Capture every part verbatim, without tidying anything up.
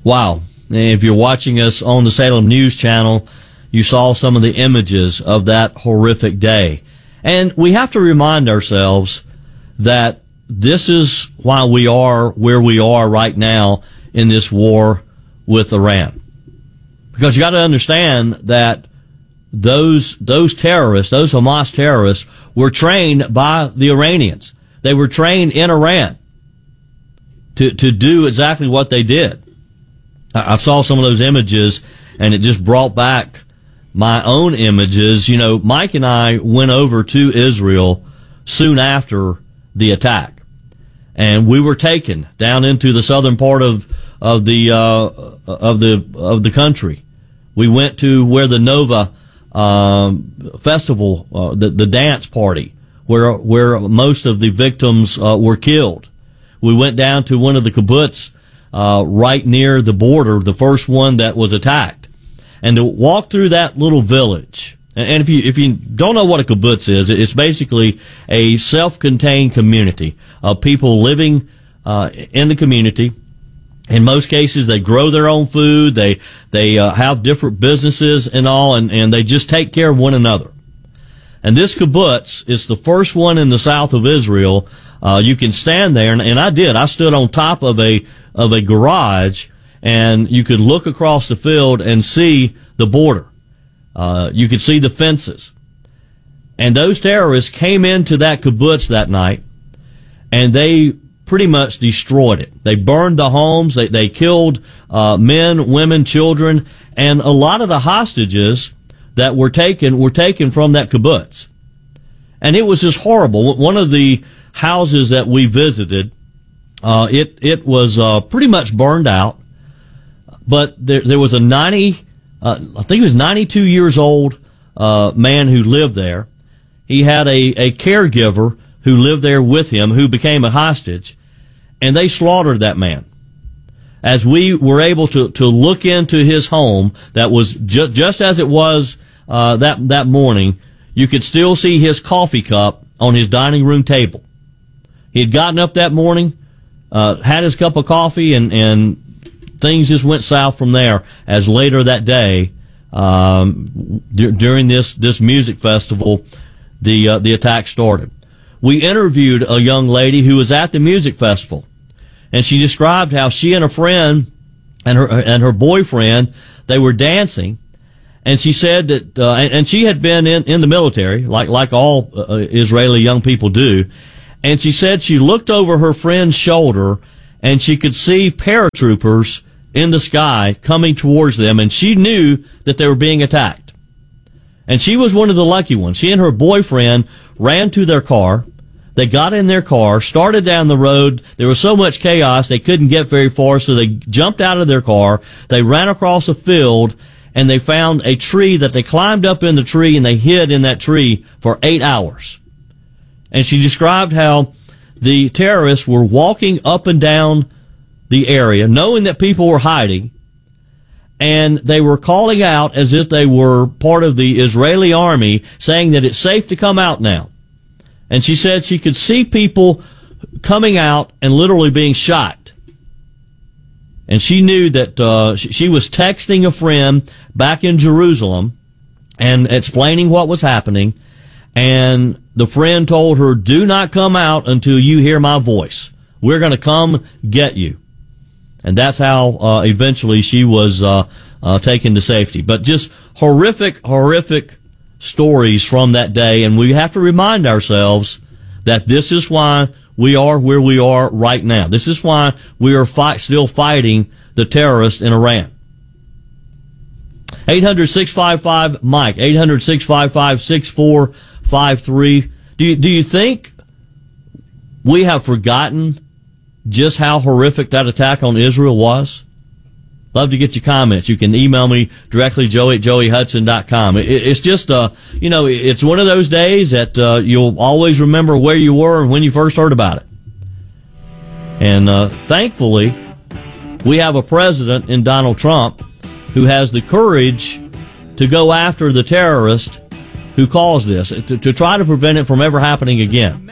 Wow. If you're watching us on the Salem News Channel, you saw some of the images of that horrific day. And we have to remind ourselves that this is why we are where we are right now in this war with Iran. Because you got to understand that those those terrorists, those Hamas terrorists, were trained by the Iranians. They were trained in Iran to to do exactly what they did. I, I saw some of those images, and it just brought back my own images. You know, Mike and I went over to Israel soon after the attack, and we were taken down into the southern part of of the uh, of the of the country. We went to where the Nova um, festival, uh, the the dance party, where where most of the victims uh, were killed. We went down to one of the kibbutz uh, right near the border, the first one that was attacked, and to walk through that little village. And if you if you don't know what a kibbutz is, it's basically a self-contained community of people living uh, in the community. In most cases, they grow their own food. They they uh, have different businesses and all, and, and they just take care of one another. And this kibbutz is the first one in the south of Israel. Uh, you can stand there, and, and I did. I stood on top of a of a garage, and you could look across the field and see the border. Uh, you could see the fences. And those terrorists came into that kibbutz that night, and they pretty much destroyed it. They burned the homes. They, they killed uh, men, women, children, and a lot of the hostages that were taken were taken from that kibbutz. And it was just horrible. One of the houses that we visited, uh, it it was uh, pretty much burned out, but there there was a ninety, uh, I think he was ninety-two years old uh, man who lived there. He had a, a caregiver who lived there with him, who became a hostage, and they slaughtered that man. As we were able to, to look into his home, that was ju- just as it was uh, that that morning, you could still see his coffee cup on his dining room table. He had gotten up that morning, uh, had his cup of coffee, and, and things just went south from there, as later that day, um, d- during this, this music festival, the uh, the attack started. We interviewed a young lady who was at the music festival, and she described how she and a friend and her and her boyfriend, they were dancing, and she said that uh, and, and she had been in, in the military, like like all uh, Israeli young people do, and she said she looked over her friend's shoulder and she could see paratroopers in the sky coming towards them, and she knew that they were being attacked. And she was one of the lucky ones. She and her boyfriend ran to their car. They got in their car, started down the road. There was so much chaos, they couldn't get very far, so they jumped out of their car. They ran across a field, and they found a tree that they climbed up in the tree, and they hid in that tree for eight hours. And she described how the terrorists were walking up and down the area, knowing that people were hiding, and they were calling out as if they were part of the Israeli army, saying that it's safe to come out now. And she said she could see people coming out and literally being shot. And she knew that uh, she, she was texting a friend back in Jerusalem and explaining what was happening. And the friend told her, "Do not come out until you hear my voice. We're going to come get you." And that's how uh, eventually she was uh, uh, taken to safety. But just horrific, horrific stories from that day, and we have to remind ourselves that this is why we are where we are right now. This is why we are fight, still fighting the terrorists in Iran. eight hundred, six five five, Mike, eight hundred, six five five, six four five three. Do you, do you think we have forgotten just how horrific that attack on Israel was? Love to get your comments. You can email me directly, Joey at joey hudson dot com. It, it's just, uh, you know, it's one of those days that uh, you'll always remember where you were and when you first heard about it. And uh, thankfully, we have a president in Donald Trump who has the courage to go after the terrorist who caused this, to, to try to prevent it from ever happening again.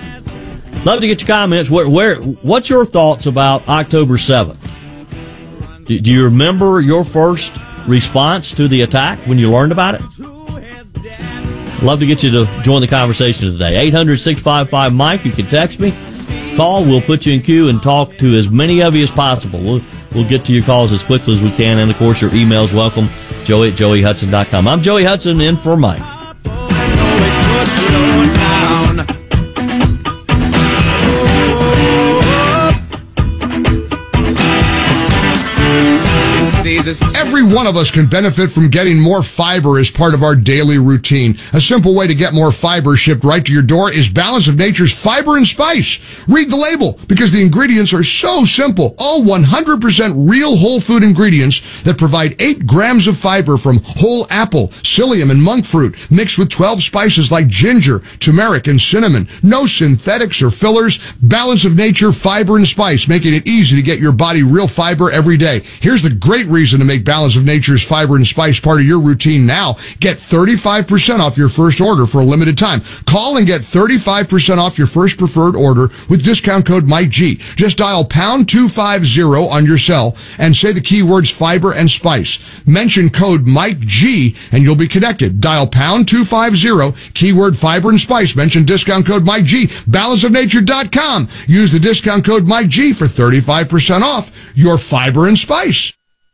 Love to get your comments. Where, where, what's your thoughts about October seventh? Do, do you remember your first response to the attack when you learned about it? Love to get you to join the conversation today. eight hundred, six five five, Mike. You can text me. Call. We'll put you in queue and talk to as many of you as possible. We'll, we'll get to your calls as quickly as we can. And, of course, your email's welcome. Joey at joey hudson dot com. I'm Joey Hudson, in for Mike. Every one of us can benefit from getting more fiber as part of our daily routine. A simple way to get more fiber shipped right to your door is Balance of Nature's Fiber and Spice. Read the label, because the ingredients are so simple. All one hundred percent real whole food ingredients that provide eight grams of fiber from whole apple, psyllium, and monk fruit, mixed with twelve spices like ginger, turmeric, and cinnamon. No synthetics or fillers. Balance of Nature Fiber and Spice, making it easy to get your body real fiber every day. Here's the great reason to make Balance of Nature's Fiber and Spice part of your routine now. Get thirty-five percent off your first order for a limited time. Call and get thirty-five percent off your first preferred order with discount code Mike G. Just dial pound two fifty on your cell and say the keywords fiber and spice. Mention code Mike G and you'll be connected. Dial pound two fifty, keyword fiber and spice. Mention discount code Mike G. balance of nature dot com. Use the discount code Mike G for thirty-five percent off your fiber and spice.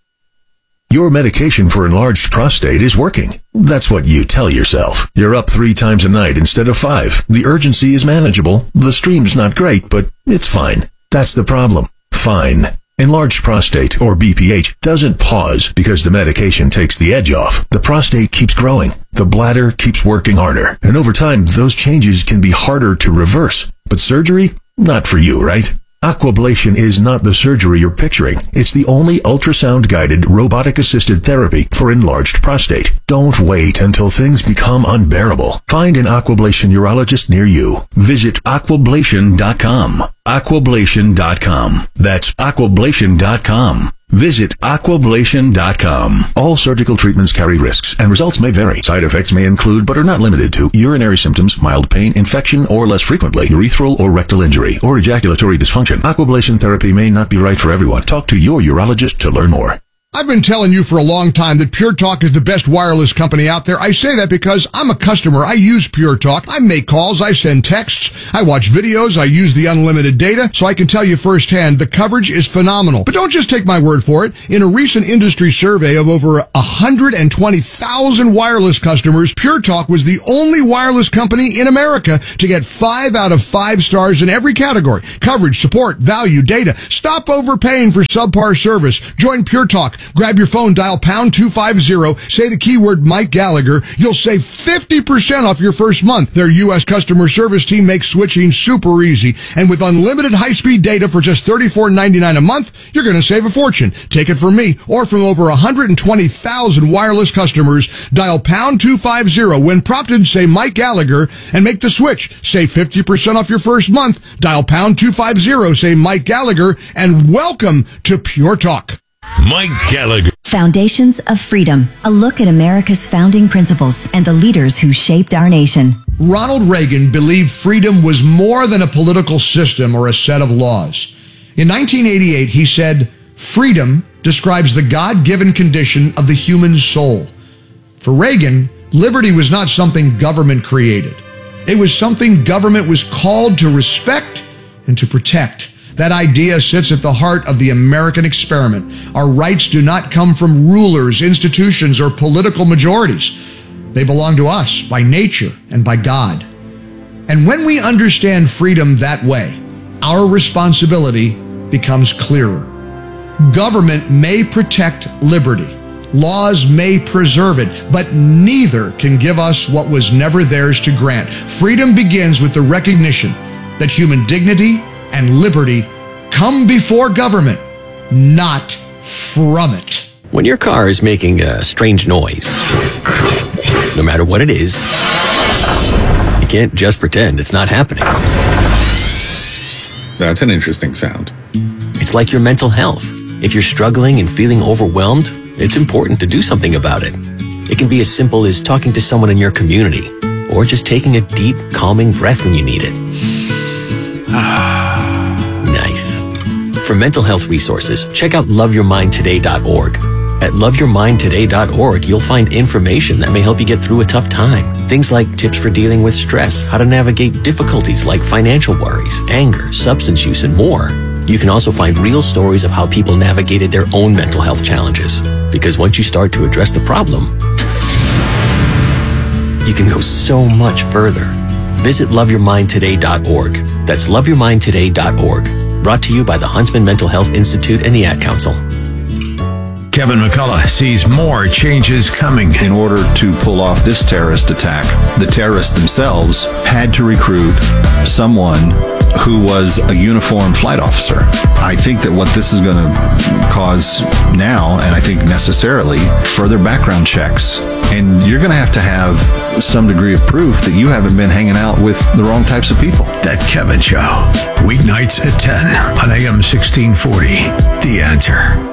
Your medication for enlarged prostate is working. That's what you tell yourself. You're up three times a night instead of five. The urgency is manageable. The stream's not great, but it's fine. That's the problem. Fine. Enlarged prostate, or B P H, doesn't pause because the medication takes the edge off. The prostate keeps growing. The bladder keeps working harder. And over time, those changes can be harder to reverse. But surgery? Not for you, right? Aquablation is not the surgery you're picturing. It's the only ultrasound-guided, robotic-assisted therapy for enlarged prostate. Don't wait until things become unbearable. Find an Aquablation urologist near you. Visit aquablation dot com. aquablation dot com. That's aquablation dot com. Visit aquablation dot com. All surgical treatments carry risks, and results may vary. Side effects may include, but are not limited to, urinary symptoms, mild pain, infection, or less frequently, urethral or rectal injury, or ejaculatory dysfunction. Aquablation therapy may not be right for everyone. Talk to your urologist to learn more. I've been telling you for a long time that Pure Talk is the best wireless company out there. I say that because I'm a customer. I use Pure Talk. I make calls. I send texts. I watch videos. I use the unlimited data. So I can tell you firsthand, the coverage is phenomenal. But don't just take my word for it. In a recent industry survey of over one hundred twenty thousand wireless customers, Pure Talk was the only wireless company in America to get five out of five stars in every category. Coverage, support, value, data. Stop overpaying for subpar service. Join Pure Talk. Grab your phone, dial pound two fifty, say the keyword Mike Gallagher. You'll save fifty percent off your first month. Their U S customer service team makes switching super easy. And with unlimited high-speed data for just thirty-four ninety-nine a month, you're going to save a fortune. Take it from me or from over one hundred twenty thousand wireless customers. Dial pound two fifty when prompted, say Mike Gallagher, and make the switch. Save fifty percent off your first month. Dial pound two fifty, say Mike Gallagher, and welcome to Pure Talk. Mike Gallagher. Foundations of Freedom, a look at America's founding principles and the leaders who shaped our nation. Ronald Reagan believed freedom was more than a political system or a set of laws. In nineteen eighty-eight, he said, "Freedom describes the God-given condition of the human soul." For Reagan, liberty was not something government created. It was something government was called to respect and to protect. That idea sits at the heart of the American experiment. Our rights do not come from rulers, institutions, or political majorities. They belong to us by nature and by God. And when we understand freedom that way, our responsibility becomes clearer. Government may protect liberty. Laws may preserve it, but neither can give us what was never theirs to grant. Freedom begins with the recognition that human dignity and liberty come before government, not from it. When your car is making a strange noise, no matter what it is, you can't just pretend it's not happening. That's an interesting sound. It's like your mental health. If you're struggling and feeling overwhelmed, it's important to do something about it. It can be as simple as talking to someone in your community, or just taking a deep, calming breath when you need it. Nice. For mental health resources, check out love your mind today dot org. At love your mind today dot org, you'll find information that may help you get through a tough time. Things like tips for dealing with stress, how to navigate difficulties like financial worries, anger, substance use, and more. You can also find real stories of how people navigated their own mental health challenges. Because once you start to address the problem, you can go so much further. Visit love your mind today dot org. That's love your mind today dot org. Brought to you by the Huntsman Mental Health Institute and the Ad Council. Kevin McCullough sees more changes coming. In order to pull off this terrorist attack, the terrorists themselves had to recruit someone who was a uniformed flight officer. I think that what this is going to cause now, and I think necessarily, further background checks. And you're going to have to have some degree of proof that you haven't been hanging out with the wrong types of people. That Kevin Show. Weeknights at ten on A M sixteen forty. The Answer.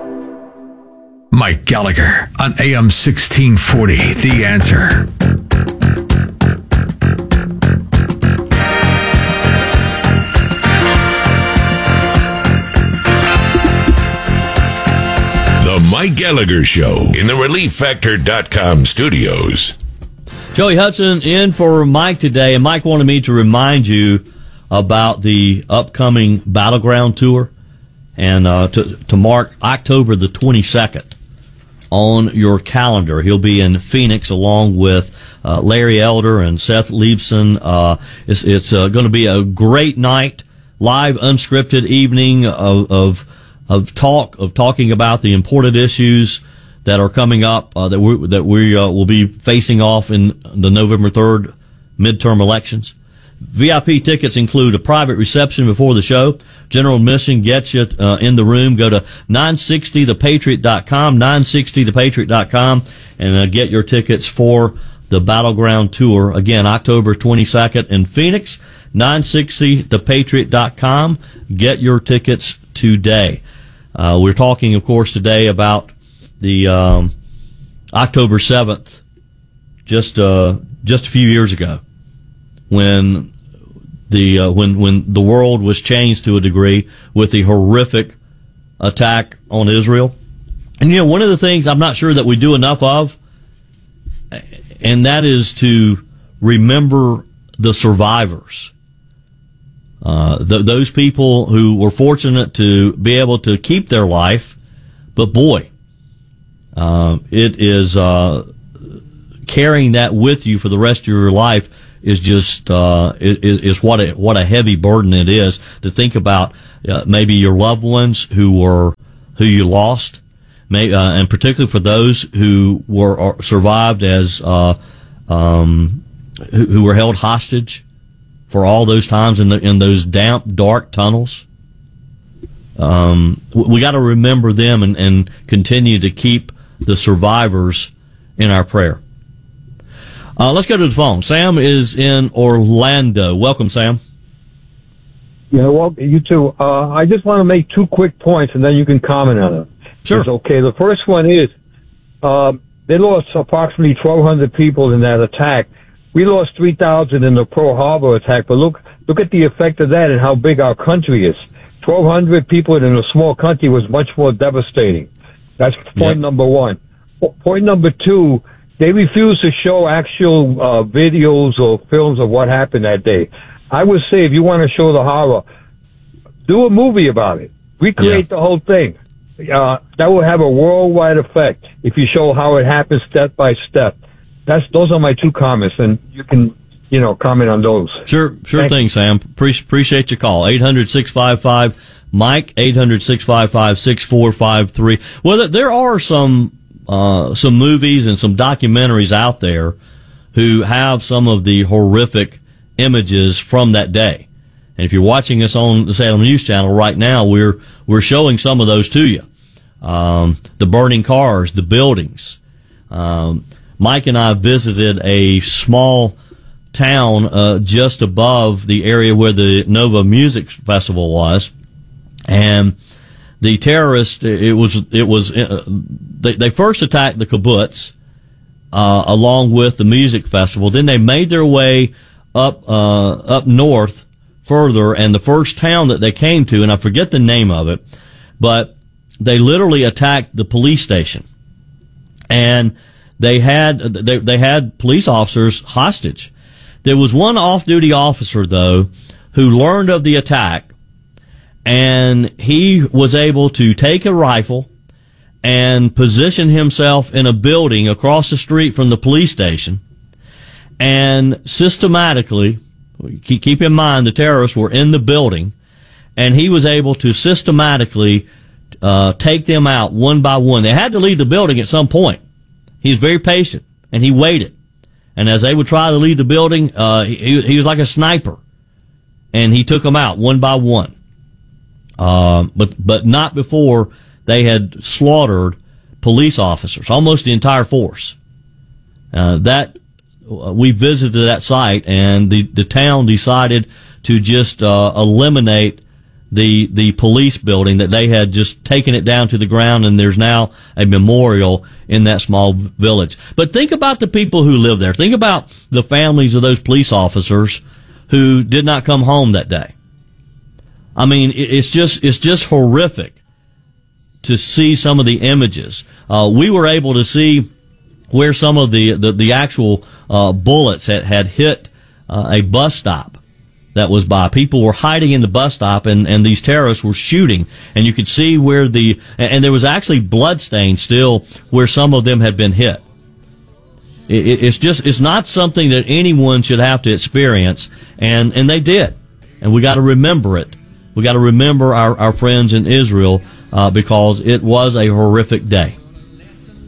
Mike Gallagher on A M sixteen forty. The Answer. The Mike Gallagher Show in the relief factor dot com studios. Joey Hudson in for Mike today, and Mike wanted me to remind you about the upcoming Battleground Tour, and uh, to, to mark October the twenty-second on your calendar. He'll be in Phoenix along with uh, Larry Elder and Seth Leibson. Uh, it's it's uh, going to be a great night, live, unscripted evening of, of of talk of talking about the important issues that are coming up uh, that we that we uh, will be facing off in the November third midterm elections. V I P tickets include a private reception before the show. General admission gets you uh, in the room. Go to nine sixty the patriot dot com, nine sixty the patriot dot com, and uh, get your tickets for the Battleground Tour. Again, October twenty-second in Phoenix, nine sixty the patriot dot com. Get your tickets today. Uh, we're talking, of course, today about the um, October seventh, just uh, just a few years ago, when the uh, when when the world was changed to a degree with the horrific attack on Israel. And you know, one of the things I'm not sure that we do enough of, and that is to remember the survivors. Uh, th- those people who were fortunate to be able to keep their life, but boy, uh, it is uh, carrying that with you for the rest of your life is just uh, is, is what a what a heavy burden it is to think about. Uh, maybe your loved ones who were who you lost, may, uh, and particularly for those who were or survived as uh, um, who, who were held hostage for all those times in the, in those damp, dark tunnels. Um, we got to remember them and, and continue to keep the survivors in our prayer. Uh, let's go to the phone. Sam is in Orlando. Welcome, Sam. Yeah, well, you too. Uh, I just want to make two quick points, and then you can comment on it. Sure. It's okay. The first one is uh, they lost approximately twelve hundred people in that attack. We lost three thousand in the Pearl Harbor attack, but look look at the effect of that and how big our country is. twelve hundred people in a small country was much more devastating. That's point yep. number one. Point number two, they refuse to show actual uh, videos or films of what happened that day. I would say if you want to show the horror, do a movie about it. Recreate yeah. the whole thing. Uh, that will have a worldwide effect if you show how it happens step by step. That's those are my two comments, and you can, you know, comment on those. Sure, sure Thank thing, you. Sam. Pre- appreciate your call. eight hundred, six five five, Mike, eight hundred, six five five, six four five three. Well, there are some uh, some movies and some documentaries out there who have some of the horrific images from that day. And if you're watching us on the Salem News Channel right now, we're we're showing some of those to you. Um, the burning cars, the buildings. Um, Mike and I visited a small town uh, just above the area where the Nova Music Festival was, and the terrorists. It was it was uh, they, they first attacked the kibbutz uh, along with the music festival. Then they made their way up uh, up north further, and the first town that they came to, and I forget the name of it, but they literally attacked the police station. And they had, they, they had police officers hostage. There was one off-duty officer, though, who learned of the attack, and he was able to take a rifle and position himself in a building across the street from the police station, and systematically, keep in mind the terrorists were in the building, and he was able to systematically uh, take them out one by one. They had to leave the building at some point. He's very patient, and he waited. And as they would try to leave the building, uh, he, he was like a sniper, and he took them out one by one. Uh, but but not before they had slaughtered police officers, almost the entire force. Uh, that we visited that site, and the the town decided to just uh, eliminate the the police building, that they had just taken it down to the ground, and there's now a memorial in that small village. But think about the people who live there. Think about the families of those police officers who did not come home that day. I mean, it's just it's just horrific to see some of the images. Uh, we were able to see where some of the the, the actual uh, bullets had, had hit uh, a bus stop that was by. People were hiding in the bus stop, and, and these terrorists were shooting, and you could see where the, and there was actually blood stains still where some of them had been hit. It, it's just, it's not something that anyone should have to experience, and, and they did. And we got to remember it. We got to remember our, our friends in Israel, uh, because it was a horrific day.